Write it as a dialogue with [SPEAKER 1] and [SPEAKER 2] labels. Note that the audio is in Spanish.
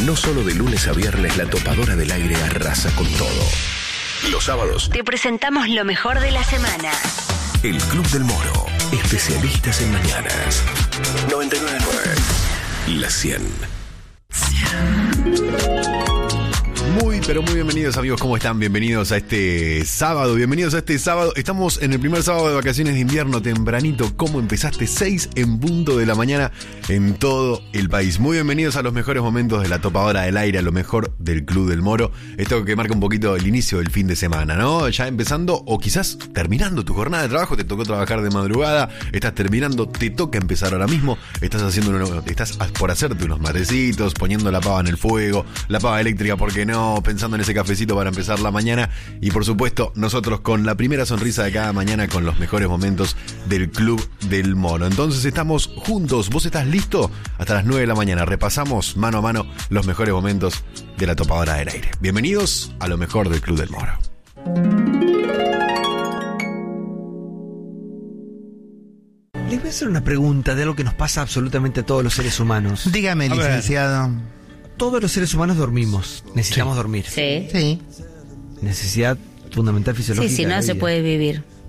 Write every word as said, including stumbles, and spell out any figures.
[SPEAKER 1] No solo de lunes a viernes la topadora del aire arrasa con todo. Los sábados
[SPEAKER 2] te presentamos lo mejor de la semana.
[SPEAKER 1] El Club del Moro, especialistas en mañanas. noventa y nueve punto nueve, La cien.
[SPEAKER 3] Muy, pero muy bienvenidos, amigos, ¿cómo están? Bienvenidos a este sábado, bienvenidos a este sábado. Estamos en el primer sábado de vacaciones de invierno, tempranito. ¿Cómo empezaste? seis en punto de la mañana en todo el país. Muy bienvenidos a los mejores momentos de la topadora del aire, a lo mejor del Club del Moro. Esto que marca un poquito el inicio del fin de semana, ¿no? Ya empezando o quizás terminando tu jornada de trabajo. Te tocó trabajar de madrugada, estás terminando, te toca empezar ahora mismo. Estás haciendo uno, estás por hacerte unos matecitos, poniendo la pava en el fuego, la pava eléctrica, ¿por qué no? Pensando en ese cafecito para empezar la mañana. Y por supuesto, nosotros con la primera sonrisa de cada mañana, con los mejores momentos del Club del Moro. Entonces estamos juntos. ¿Vos estás listo? Hasta las nueve de la mañana repasamos mano a mano los mejores momentos de la topadora del aire. Bienvenidos a lo mejor del Club del Moro.
[SPEAKER 4] Les voy a hacer una pregunta de algo que nos pasa absolutamente a todos los seres humanos.
[SPEAKER 5] Dígame, licenciado.
[SPEAKER 4] Todos los seres humanos dormimos. Necesitamos
[SPEAKER 2] Sí.
[SPEAKER 4] dormir.
[SPEAKER 2] Sí.
[SPEAKER 5] Sí.
[SPEAKER 4] Necesidad fundamental fisiológica.
[SPEAKER 2] Sí, si no
[SPEAKER 4] de la
[SPEAKER 2] se
[SPEAKER 4] vida.
[SPEAKER 2] puede vivir.